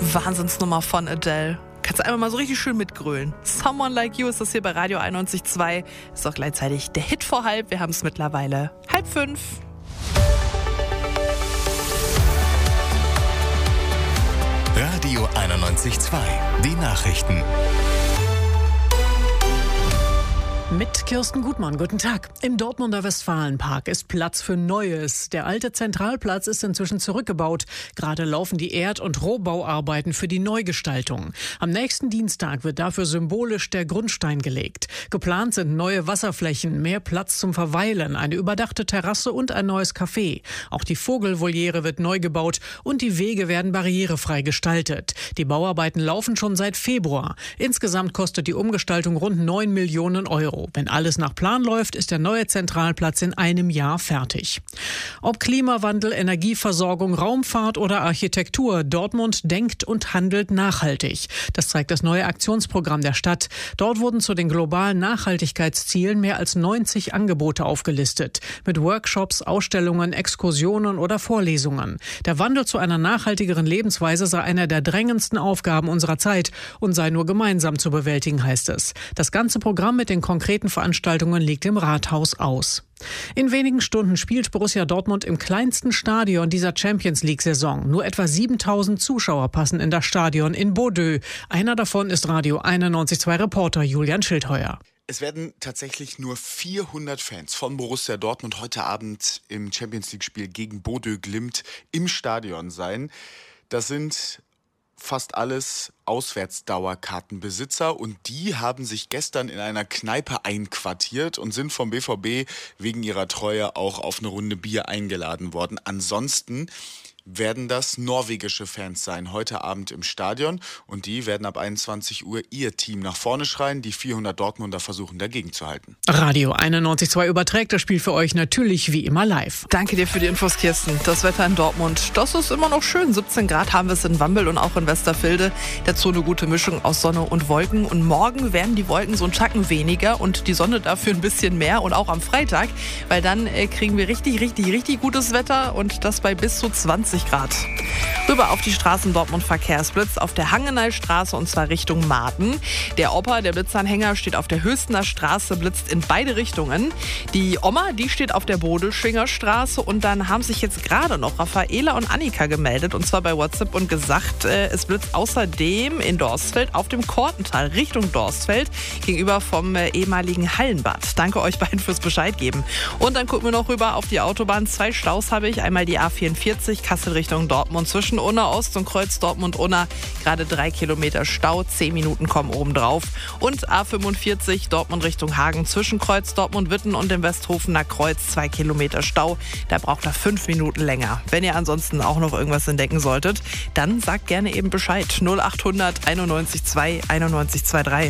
Wahnsinnsnummer von Adele. Kannst du einfach mal so richtig schön mitgrölen. Someone Like You ist das hier bei Radio 91.2. Ist auch gleichzeitig der Hit vor halb. Wir haben es mittlerweile 4:30. Radio 91.2. Die Nachrichten. Mit Kirsten Gutmann, guten Tag. Im Dortmunder Westfalenpark ist Platz für Neues. Der alte Zentralplatz ist inzwischen zurückgebaut. Gerade laufen die Erd- und Rohbauarbeiten für die Neugestaltung. Am nächsten Dienstag wird dafür symbolisch der Grundstein gelegt. Geplant sind neue Wasserflächen, mehr Platz zum Verweilen, eine überdachte Terrasse und ein neues Café. Auch die Vogelvoliere wird neu gebaut und die Wege werden barrierefrei gestaltet. Die Bauarbeiten laufen schon seit Februar. Insgesamt kostet die Umgestaltung rund 9 Millionen Euro. Wenn alles nach Plan läuft, ist der neue Zentralplatz in einem Jahr fertig. Ob Klimawandel, Energieversorgung, Raumfahrt oder Architektur, Dortmund denkt und handelt nachhaltig. Das zeigt das neue Aktionsprogramm der Stadt. Dort wurden zu den globalen Nachhaltigkeitszielen mehr als 90 Angebote aufgelistet. Mit Workshops, Ausstellungen, Exkursionen oder Vorlesungen. Der Wandel zu einer nachhaltigeren Lebensweise sei einer der drängendsten Aufgaben unserer Zeit und sei nur gemeinsam zu bewältigen, heißt es. Das ganze Programm mit den konkreten Veranstaltungen liegt im Rathaus aus. In wenigen Stunden spielt Borussia Dortmund im kleinsten Stadion dieser Champions-League-Saison. Nur etwa 7.000 Zuschauer passen in das Stadion in Bordeaux. Einer davon ist Radio 91.2 Reporter Julian Schildheuer. Es werden tatsächlich nur 400 Fans von Borussia Dortmund heute Abend im Champions-League-Spiel gegen Bodø Glimt im Stadion sein. Das sind fast alles Auswärtsdauerkartenbesitzer und die haben sich gestern in einer Kneipe einquartiert und sind vom BVB wegen ihrer Treue auch auf eine Runde Bier eingeladen worden. Ansonsten werden das norwegische Fans sein, heute Abend im Stadion. Und die werden ab 21 Uhr ihr Team nach vorne schreien. Die 400 Dortmunder versuchen dagegen zu halten. Radio 91.2 überträgt das Spiel für euch natürlich wie immer live. Danke dir für die Infos, Kirsten. Das Wetter in Dortmund, das ist immer noch schön. 17 Grad haben wir es in Wambel und auch in Westerfilde. Dazu eine gute Mischung aus Sonne und Wolken. Und morgen werden die Wolken so einen Tacken weniger und die Sonne dafür ein bisschen mehr. Und auch am Freitag, weil dann kriegen wir richtig gutes Wetter und das bei bis zu 20 Grad. Rüber auf die Straßen Dortmund Verkehrsblitz auf der Hangenalstraße und zwar Richtung Marten. Der Opa, der Blitzanhänger, steht auf der Höchstener Straße, blitzt in beide Richtungen. Die Oma, die steht auf der Bodelschwinger Straße und dann haben sich jetzt gerade noch Raffaela und Annika gemeldet und zwar bei WhatsApp und gesagt, es blitzt außerdem in Dorstfeld auf dem Kortental Richtung Dorstfeld gegenüber vom ehemaligen Hallenbad. Danke euch beiden fürs Bescheid geben. Und dann gucken wir noch rüber auf die Autobahn. 2 Staus habe ich. Einmal die A44 Kassel Richtung Dortmund zwischen Unna Ost und Kreuz Dortmund-Unna. Gerade 3 Kilometer Stau, 10 Minuten kommen oben drauf. Und A45 Dortmund Richtung Hagen zwischen Kreuz Dortmund-Witten und dem Westhofener Kreuz 2 Kilometer Stau. Da braucht er 5 Minuten länger. Wenn ihr ansonsten auch noch irgendwas entdecken solltet, dann sagt gerne eben Bescheid. 0800 91 2 91 23.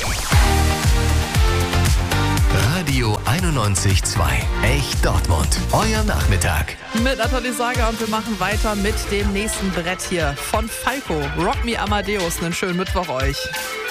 Radio 91.2. Echt Dortmund. Euer Nachmittag. Mit Nathalie Sager und wir machen weiter mit dem nächsten Brett hier von Falco. Rock Me Amadeus. Einen schönen Mittwoch euch.